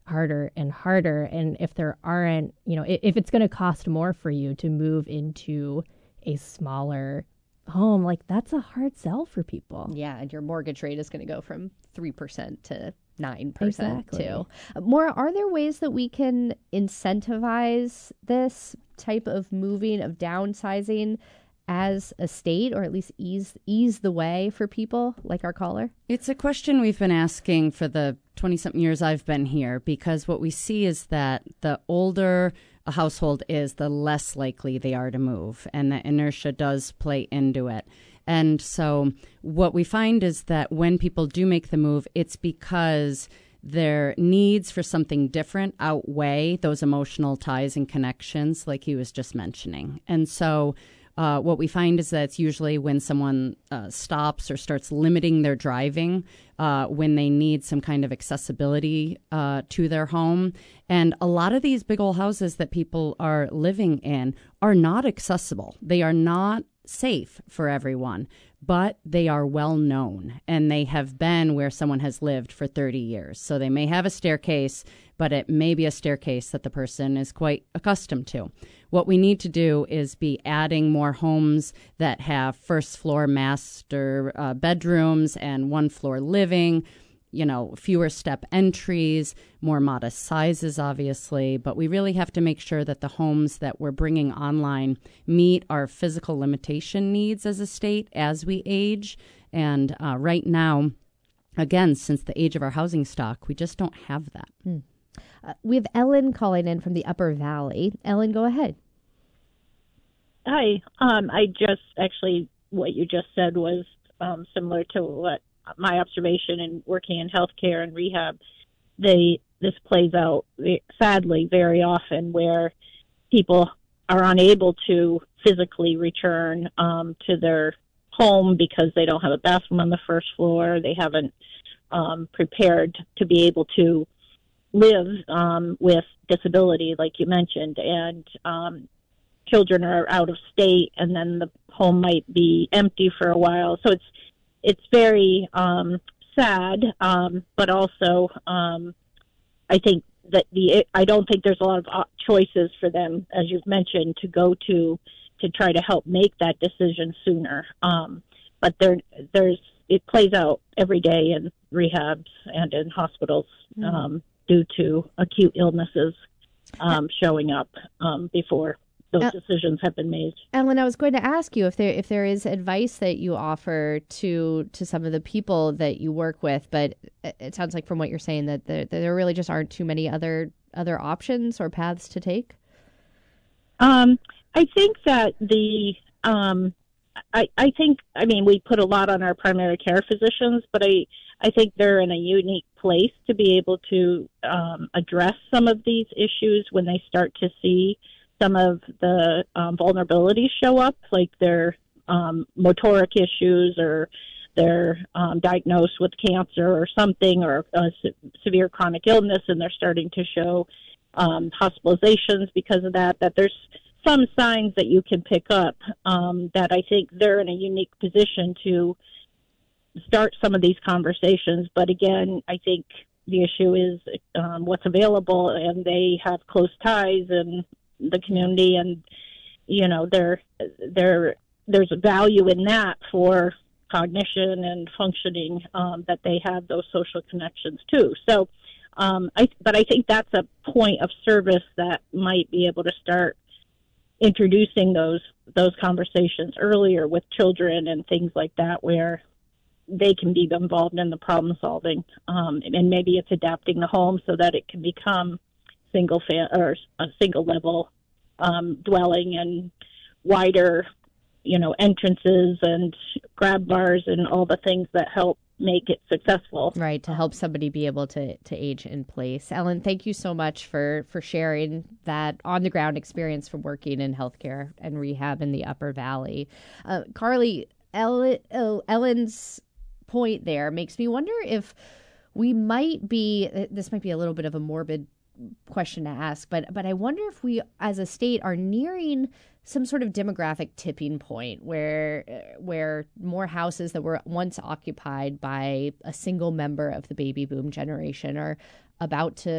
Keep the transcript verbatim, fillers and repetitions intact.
harder and harder. And if there aren't, you know, if, if it's going to cost more for you to move into a smaller home, like that's a hard sell for people. Yeah, and your mortgage rate is going to go from three percent to nine percent Exactly. too. Maura, are there ways that we can incentivize this type of moving, of downsizing as a state, or at least ease ease the way for people like our caller? It's a question we've been asking for the twenty-something years I've been here, because what we see is that the older a household is, the less likely they are to move, and the inertia does play into it. And so what we find is that when people do make the move, it's because their needs for something different outweigh those emotional ties and connections like he was just mentioning. And so Uh, what we find is that it's usually when someone uh, stops or starts limiting their driving, uh, when they need some kind of accessibility uh, to their home. And a lot of these big old houses that people are living in are not accessible. They are not safe for everyone, but they are well known, and they have been where someone has lived for thirty years. So they may have a staircase, but it may be a staircase that the person is quite accustomed to. What we need to do is be adding more homes that have first floor master uh, bedrooms and one floor living, you know, fewer step entries, more modest sizes, obviously. But we really have to make sure that the homes that we're bringing online meet our physical limitation needs as a state as we age. And uh, right now, again, since the age of our housing stock, we just don't have that. Hmm. Uh, we have Ellen calling in from the Upper Valley. Ellen, go ahead. Hi. Um, I just actually, what you just said was um, similar to what my observation in working in healthcare and rehab. They this plays out sadly very often where people are unable to physically return um, to their home because they don't have a bathroom on the first floor. They haven't um, prepared to be able to live um, with disability, like you mentioned, and um, children are out of state, and then the home might be empty for a while. So it's it's very um, sad, um, but also um, I think that the I don't think there's a lot of choices for them, as you've mentioned, to go to to try to help make that decision sooner. Um, but there there's it plays out every day in rehabs and in hospitals. Mm. Um, due to acute illnesses um, showing up um, before those uh, decisions have been made. Ellen, I was going to ask you if there if there is advice that you offer to to some of the people that you work with, but it sounds like from what you're saying that there, that there really just aren't too many other other options or paths to take. Um, I think that the um, I I think I mean we put a lot on our primary care physicians, but I. I think they're in a unique place to be able to um, address some of these issues when they start to see some of the um, vulnerabilities show up, like their um, motoric issues or they're um, diagnosed with cancer or something or a se- severe chronic illness, and they're starting to show um, hospitalizations because of that, that there's some signs that you can pick up um, that I think they're in a unique position to start some of these conversations. But again, I think the issue is um, what's available, and they have close ties in the community, and you know, there, there, there's a value in that for cognition and functioning, um, that they have those social connections too. So, um, I, but I think that's a point of service that might be able to start introducing those those conversations earlier with children and things like that, where they can be involved in the problem solving, um, and maybe it's adapting the home so that it can become single fa- or a single level um, dwelling and wider, you know, entrances and grab bars and all the things that help make it successful. Right, to help somebody be able to to age in place. Ellen, thank you so much for, for sharing that on-the-ground experience from working in healthcare and rehab in the Upper Valley. Uh, Carly, Ellen, oh, Ellen's point there makes me wonder if we might be, this might be a little bit of a morbid question to ask, but but I wonder if we as a state are nearing some sort of demographic tipping point where where more houses that were once occupied by a single member of the baby boom generation are about to